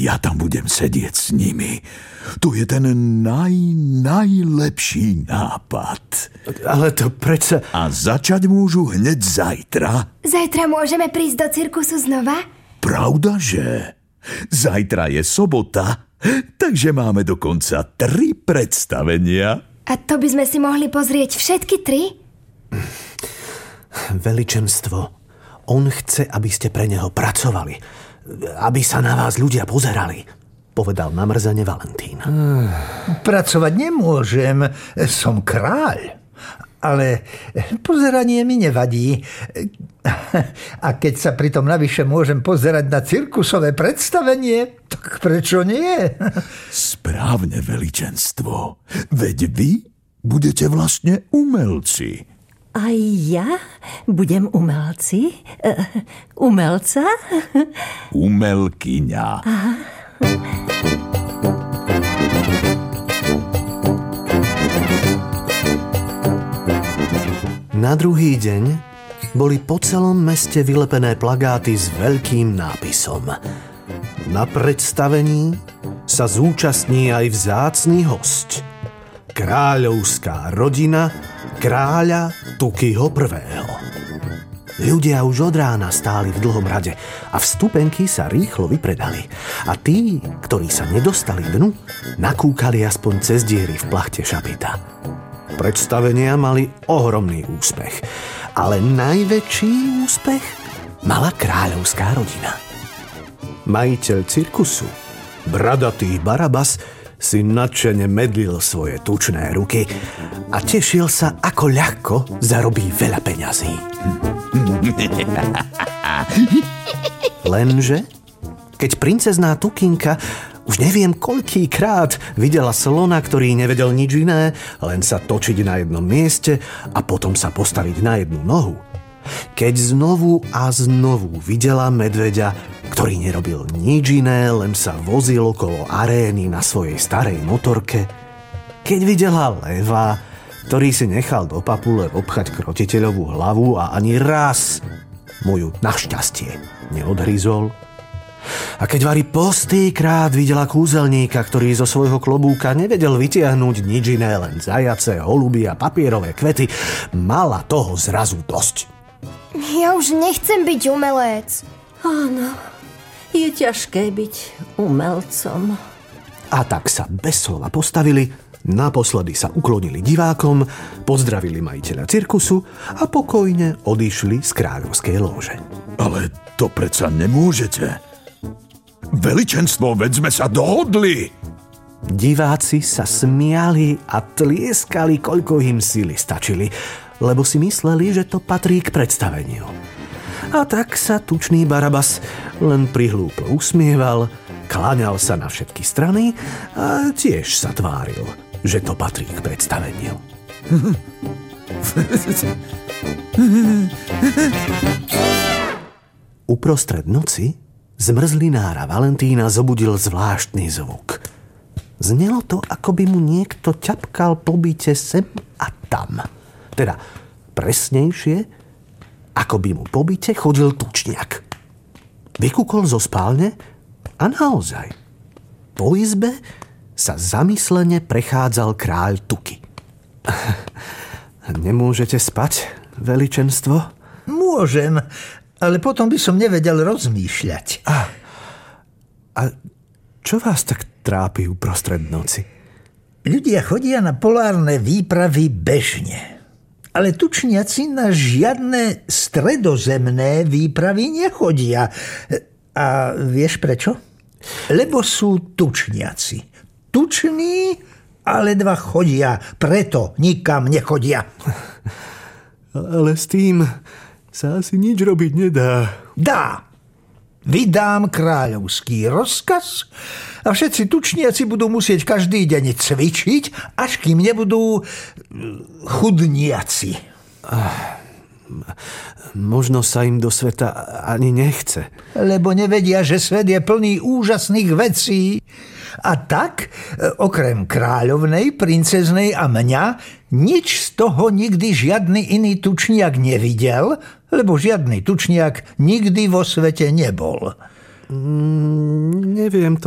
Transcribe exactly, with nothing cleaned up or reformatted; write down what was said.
Ja tam budem sedieť s nimi. To je ten naj, najlepší nápad. Ale to predsa... A začať môžu hneď zajtra. Zajtra môžeme prísť do cirkusu znova? Pravda, že? Zajtra je sobota, takže máme dokonca tri predstavenia. A to by sme si mohli pozrieť všetky tri? Veličenstvo, on chce, aby ste pre neho pracovali. Aby sa na vás ľudia pozerali, povedal namrzene Valentín. Pracovať nemôžem, som kráľ. Ale pozeranie mi nevadí. A keď sa pritom navyše môžem pozerať na cirkusové predstavenie, tak prečo nie? Správne, veličenstvo. Veď vy budete vlastne umelci. A ja budem umelci? Uh, umelca? Umelkyňa. Aha. Na druhý deň boli po celom meste vylepené plagáty s veľkým nápisom. Na predstavení sa zúčastní aj vzácny hosť. Kráľovská rodina kráľa Tukyho prvého. Ľudia už od rána stáli v dlhom rade a vstupenky sa rýchlo vypredali. A tí, ktorí sa nedostali dnu, nakúkali aspoň cez diery v plachte šapita. Predstavenia mali ohromný úspech, ale najväčší úspech mala kráľovská rodina. Majiteľ cirkusu, bradatý Barabas, si nadšene medlil svoje tučné ruky a tešil sa, ako ľahko zarobí veľa peňazí. Lenže, keď princezná Tukinka už neviem koľkýkrát videla slona, ktorý nevedel nič iné, len sa točiť na jednom mieste a potom sa postaviť na jednu nohu. Keď znovu a znovu videla medveďa, ktorý nerobil nič iné, len sa vozil okolo arény na svojej starej motorke. Keď videla leva, ktorý si nechal do papule obchať krotiteľovú hlavu a ani raz mu ju našťastie neodhryzol. A keď Vari postýkrát videla kúzelníka, ktorý zo svojho klobúka nevedel vytiahnuť nič iné, len zajace, holuby a papierové kvety, mala toho zrazu dosť. Ja už nechcem byť umelec. Áno, je ťažké byť umelcom. A tak sa bez slova postavili, naposledy sa uklonili divákom, pozdravili majiteľa cirkusu a pokojne odišli z kráľovskej lóže. Ale to predsa nemôžete. Veličenstvo, veď sme sa dohodli. Diváci sa smiali a tlieskali, koľko im síly stačili, lebo si mysleli, že to patrí k predstaveniu. A tak sa tučný Barabas len prihlúplo usmieval, kláňal sa na všetky strany a tiež sa tváril, že to patrí k predstaveniu. Uprostred noci zmrzlinára Valentína zobudil zvláštny zvuk. Znelo to, ako by mu niekto ťapkal po byte sem a tam. Teda presnejšie, ako by mu po byte chodil tučniak. Vykúkol zo spálne a naozaj. Po izbe sa zamyslene prechádzal kráľ Tuky. Nemôžete spať, veličenstvo? Môžem, ale potom by som nevedel rozmýšľať. A, a čo vás tak trápi uprostred noci? Ľudia chodia na polárne výpravy bežne. Ale tučniaci na žiadne stredozemné výpravy nechodia. A vieš prečo? Lebo sú tučniaci. Tuční, ale dva chodia, preto nikam nechodia. Ale s tým sa asi nič robiť nedá. Dá. Vydám kráľovský rozkaz a všetci tučniaci budú musieť každý deň cvičiť, až kým nebudú chudniaci. Možno sa im do sveta ani nechce. Lebo nevedia, že svet je plný úžasných vecí. A tak, okrem kráľovnej, princeznej a mňa, nič z toho nikdy žiadny iný tučniak nevidel, lebo žiadny tučniak nikdy vo svete nebol. Mm, neviem to